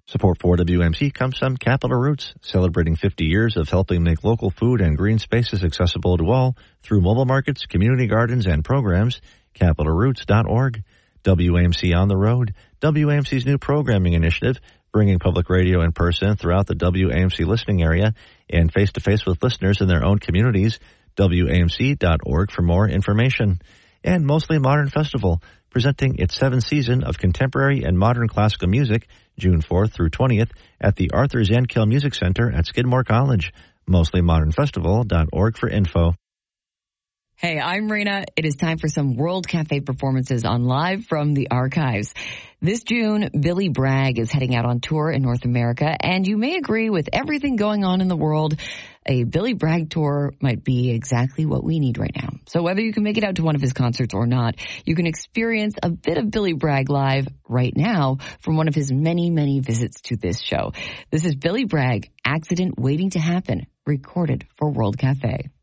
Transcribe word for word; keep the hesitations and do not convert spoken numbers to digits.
Support for W M C comes from Capital Roots, celebrating fifty years of helping make local food and green spaces accessible to all through mobile markets, community gardens, and programs. capital roots dot org. W A M C on the Road, W A M C's new programming initiative, bringing public radio in person throughout the W A M C listening area and face-to-face with listeners in their own communities. W A M C dot org for more information. And Mostly Modern Festival, presenting its seventh season of contemporary and modern classical music, June fourth through twentieth, at the Arthur Zankiel Music Center at Skidmore College. mostly modern festival dot org for info. Hey, I'm Rena. It is time for some World Cafe performances on Live from the Archives. This June, Billy Bragg is heading out on tour in North America, and you may agree with everything going on in the world, a Billy Bragg tour might be exactly what we need right now. So whether you can make it out to one of his concerts or not, you can experience a bit of Billy Bragg live right now from one of his many, many visits to this show. This is Billy Bragg, Accident Waiting to Happen, recorded for World Cafe.